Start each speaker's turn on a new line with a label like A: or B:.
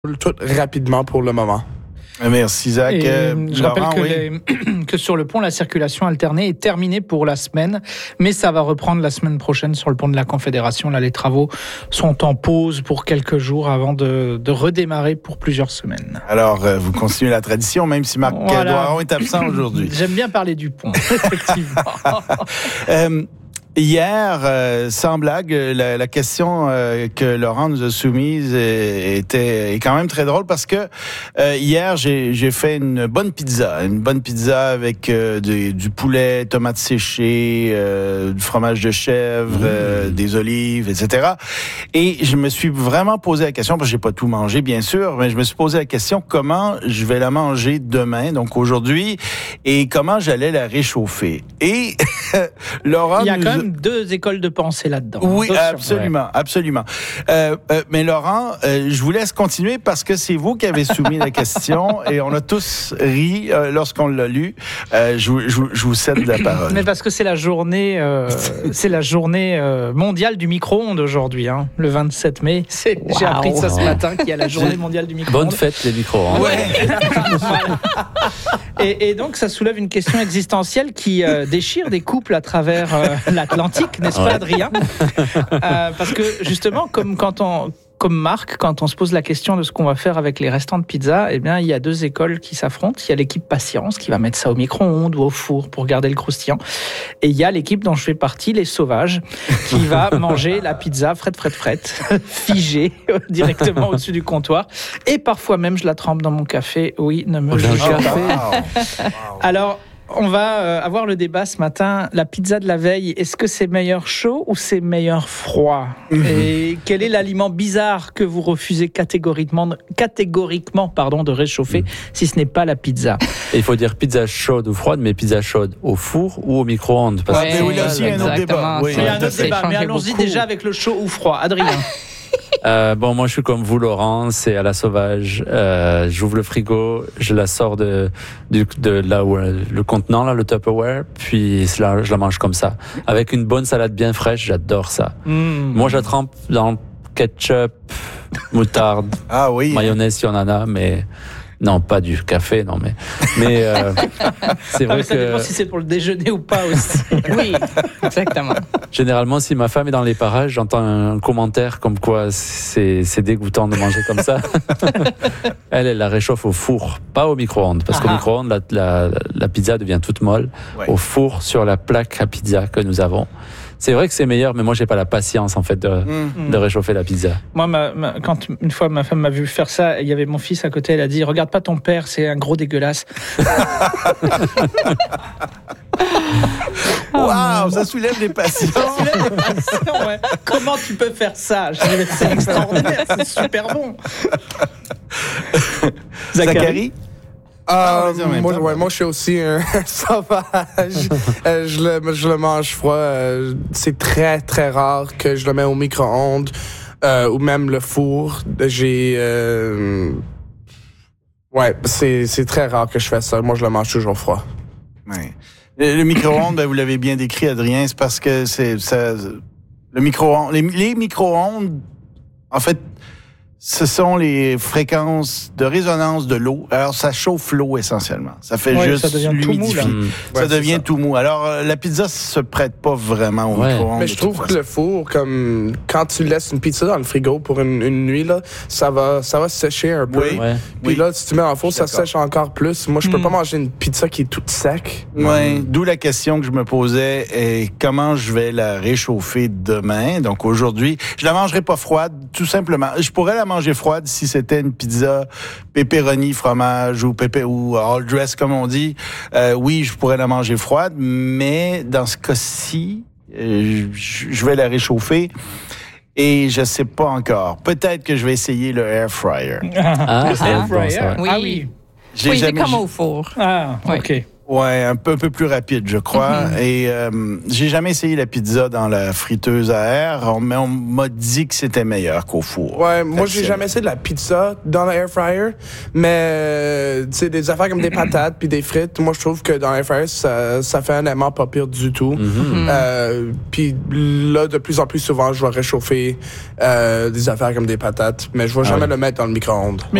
A: tout rapidement pour le moment.
B: Merci, Zach.
C: Je rappelle que sur le pont, la circulation alternée est terminée pour la semaine, mais ça va reprendre la semaine prochaine sur le pont de la Confédération. Là, les travaux sont en pause pour quelques jours avant de redémarrer pour plusieurs semaines.
B: Alors, vous continuez la tradition, même si Marc Doiron est absent aujourd'hui.
C: J'aime bien parler du pont, effectivement.
B: Hier, sans blague, la question que Laurent nous a soumise est quand même très drôle parce que hier, j'ai fait une bonne pizza avec du poulet, tomates séchées, du fromage de chèvre, des olives, etc. Et je me suis vraiment posé la question, parce que j'ai pas tout mangé, bien sûr, mais je me suis posé la question comment je vais la manger demain, donc aujourd'hui, et comment j'allais la réchauffer. Et Laurent
C: deux écoles de pensée là-dedans.
B: Oui, absolument. Mais Laurent, je vous laisse continuer parce que c'est vous qui avez soumis la question et on a tous ri lorsqu'on l'a lu. Je vous cède la parole.
C: Mais parce que c'est la journée, mondiale du micro-ondes aujourd'hui, hein, le 27 mai. J'ai appris ça ce matin qu'il y a la journée mondiale du micro-ondes.
D: Bonne fête les micro-ondes.
B: Ouais.
C: Et donc ça soulève une question existentielle qui déchire des couples à travers l'Atlantique. N'est-ce pas, Adrien? Parce que justement, comme Marc, quand on se pose la question de ce qu'on va faire avec les restants de pizza, eh bien, il y a deux écoles qui s'affrontent. Il y a l'équipe patience qui va mettre ça au micro-ondes ou au four pour garder le croustillant. Et il y a l'équipe dont je fais partie, les sauvages, qui va manger la pizza frette, figée directement au-dessus du comptoir. Et parfois même, je la trempe dans mon café. Oui, ne me jugez pas. Alors, on va avoir le débat ce matin. La pizza de la veille, est-ce que c'est meilleur chaud ou c'est meilleur froid? Et quel est l'aliment bizarre que vous refusez catégoriquement de réchauffer si ce n'est pas la pizza?
D: Et il faut dire pizza chaude ou froide, mais pizza chaude au four ou au micro-ondes.
B: Parce que oui, là aussi, il y a un autre débat.
C: Il y a un autre débat, mais allons-y déjà avec le chaud ou froid. Adrien.
D: Moi je suis comme vous, Laurent, c'est à la sauvage. J'ouvre le frigo, je la sors de là où le contenant, là, le Tupperware, puis je la mange comme ça. Avec une bonne salade bien fraîche, j'adore ça. Moi je la trempe dans ketchup, moutarde, mayonnaise si on en a, mais... Non, pas du café, non, mais c'est vrai
C: ça dépend si c'est pour le déjeuner ou pas aussi.
E: Oui, exactement.
D: Généralement, si ma femme est dans les parages, j'entends un commentaire comme quoi c'est dégoûtant de manger comme ça. Elle la réchauffe au four, pas au micro-ondes, parce qu'au micro-ondes, la pizza devient toute molle. Ouais. Au four, sur la plaque à pizza que nous avons. C'est vrai que c'est meilleur, mais moi, j'ai pas la patience, en fait, de réchauffer la pizza.
C: Moi, quand une fois ma femme m'a vu faire ça, il y avait mon fils à côté, elle a dit « Regarde pas ton père, c'est un gros dégueulasse. »
B: Waouh, ça soulève les passions.
C: Ouais. Comment tu peux faire ça? C'est extraordinaire, c'est super bon.
B: Zachary?
A: Moi, je suis aussi un sauvage. Je le mange froid. C'est très, très rare que je le mets au micro-ondes ou même le four. C'est très rare que je fais ça. Moi, je le mange toujours froid.
B: Ouais. Le micro-ondes, vous l'avez bien décrit, Adrien, c'est parce que le micro-ondes, les micro-ondes, en fait, ce sont les fréquences de résonance de l'eau. Alors, ça chauffe l'eau essentiellement. Ça fait juste l'humidifier. Ça devient tout mou. Alors, la pizza se prête pas vraiment au micro-ondes.
A: Mais je trouve que le four, comme quand tu laisses une pizza dans le frigo pour une nuit, là, ça va sécher un peu. Puis là, si tu mets en four, ça sèche encore plus. Moi, je peux pas manger une pizza qui est toute sec.
B: D'où la question que je me posais est comment je vais la réchauffer demain. Donc, aujourd'hui, je la mangerai pas froide, tout simplement. Je pourrais la manger froide si c'était une pizza pepperoni, fromage ou all dress comme on dit. Oui, je pourrais la manger froide, mais dans ce cas-ci, je vais la réchauffer. Et je sais pas encore. Peut-être que je vais essayer le air fryer.
C: Le air fryer?
E: Oui. C'est comme au four.
C: OK.
B: Ouais, un peu plus rapide, je crois. Et j'ai jamais essayé la pizza dans la friteuse à air, mais on m'a dit que c'était meilleur qu'au four.
A: Ouais, moi j'ai jamais essayé de la pizza dans l'air fryer, mais tu sais des affaires comme des patates puis des frites, moi je trouve que dans l'air fryer ça fait un élément pas pire du tout. Puis là de plus en plus souvent je vais réchauffer des affaires comme des patates, mais je vais jamais le mettre dans le micro-ondes.